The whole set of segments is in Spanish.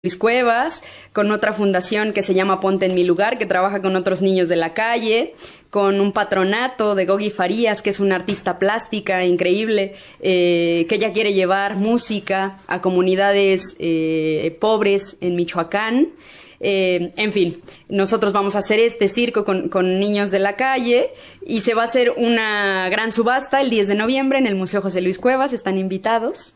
Luis Cuevas, con otra fundación que se llama Ponte en mi lugar, que trabaja con otros niños de la calle, con un patronato de Gogi Farías, que es una artista plástica increíble, que ella quiere llevar música a comunidades pobres en Michoacán. En fin, nosotros vamos a hacer este circo con niños de la calle y se va a hacer una gran subasta el 10 de noviembre en el Museo José Luis Cuevas, están invitados.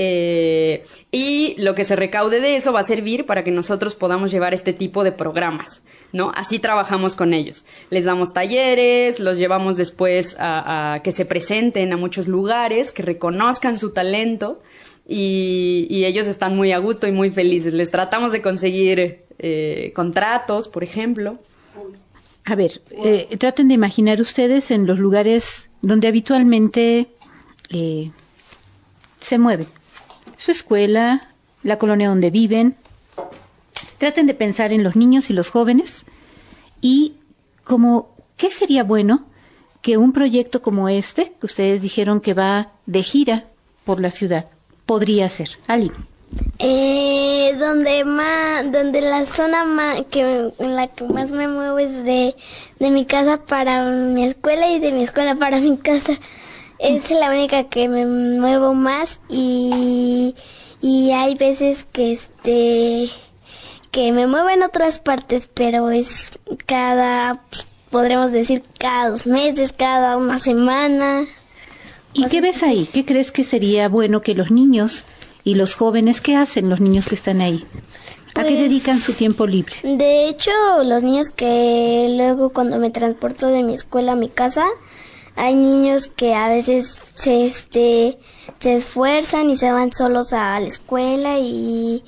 Y lo que se recaude de eso va a servir para que nosotros podamos llevar este tipo de programas, ¿no? Así trabajamos con ellos. Les damos talleres, los llevamos después a que se presenten a muchos lugares, que reconozcan su talento y ellos están muy a gusto y muy felices. Les tratamos de conseguir contratos, por ejemplo. A ver, traten de imaginar ustedes en los lugares donde habitualmente se mueven. Su escuela, la colonia donde viven. Traten de pensar en los niños y los jóvenes y ¿qué sería bueno que un proyecto como este, que ustedes dijeron que va de gira por la ciudad, podría ser? Ali. Donde la zona en la que más me muevo es de mi casa para mi escuela y de mi escuela para mi casa. Es la única que me muevo más y hay veces que me muevo en otras partes, pero es podremos decir cada 2 meses, cada una semana. ¿Y qué ves ahí? ¿Qué crees que sería bueno que los niños y los jóvenes, qué hacen los niños que están ahí? ¿A qué dedican su tiempo libre? De hecho, los niños que luego cuando me transporto de mi escuela a mi casa, hay niños que a veces se esfuerzan y se van solos a la escuela y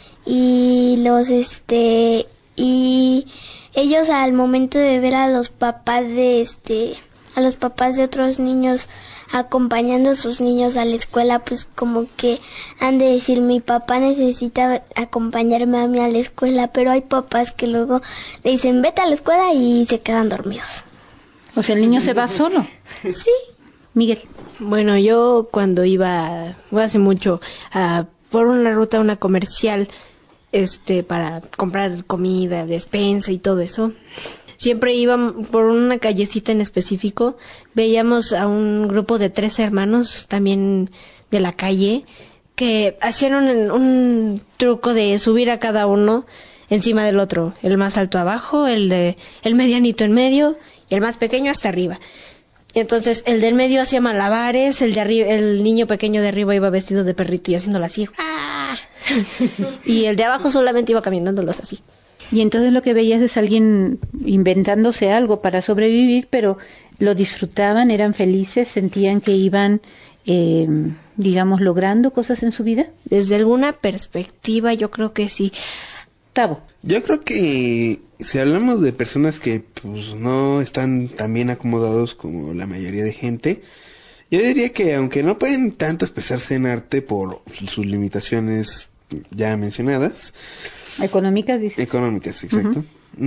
ellos al momento de ver a los papás de otros niños acompañando a sus niños a la escuela, pues como que han de decir, mi papá necesita acompañarme a mí a la escuela, pero hay papás que luego le dicen, vete a la escuela y se quedan dormidos. O sea, el niño se va solo. Sí. Miguel. Bueno, yo cuando iba hace mucho por una ruta, una comercial, para comprar comida, despensa y todo eso, siempre íbamos por una callecita en específico, veíamos a un grupo de 3 hermanos también de la calle que hacían un truco de subir a cada uno encima del otro, el más alto abajo, el medianito en medio y el más pequeño hasta arriba. Entonces el del medio hacía malabares, el niño pequeño de arriba iba vestido de perrito y haciéndolo así. ¡Ah! Y el de abajo solamente iba caminándolos así. Y entonces lo que veías es alguien inventándose algo para sobrevivir, pero lo disfrutaban, eran felices, sentían que iban, logrando cosas en su vida. Desde alguna perspectiva yo creo que sí. Tavo. Yo creo que si hablamos de personas que pues no están tan bien acomodados como la mayoría de gente, yo diría que aunque no pueden tanto expresarse en arte por sus limitaciones ya mencionadas, económicas, dice. Económicas, exacto.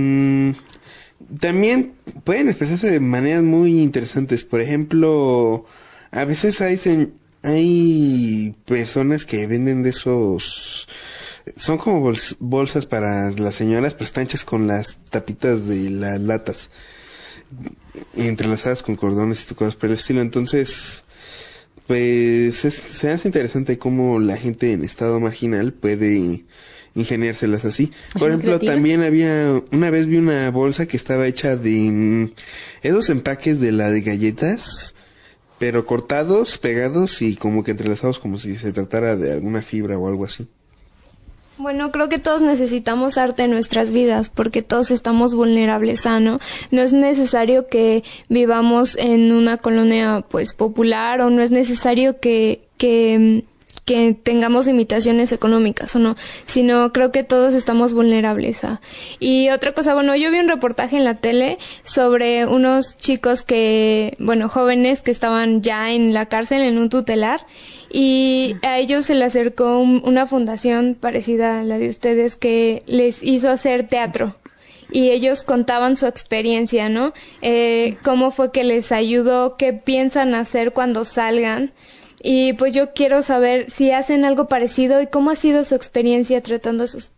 También pueden expresarse de maneras muy interesantes. Por ejemplo, a veces hay personas que venden de esos... Son como bolsas para las señoras, pero están hechas con las tapitas de las latas, entrelazadas con cordones y cosas por el estilo. Entonces, pues se hace interesante cómo la gente en estado marginal puede ingeniárselas así. Por ejemplo, también una vez vi una bolsa que estaba hecha de esos empaques de galletas, pero cortados, pegados y como que entrelazados como si se tratara de alguna fibra o algo así. Bueno, creo que todos necesitamos arte en nuestras vidas porque todos estamos vulnerables, ¿no? No es necesario que vivamos en una colonia pues popular o no es necesario que tengamos limitaciones económicas o no, sino creo que todos estamos vulnerables. Y otra cosa, bueno, yo vi un reportaje en la tele sobre unos chicos jóvenes que estaban ya en la cárcel en un tutelar y a ellos se les acercó una fundación parecida a la de ustedes que les hizo hacer teatro. Y ellos contaban su experiencia, ¿no? Cómo fue que les ayudó, qué piensan hacer cuando salgan. Y pues yo quiero saber si hacen algo parecido y cómo ha sido su experiencia tratando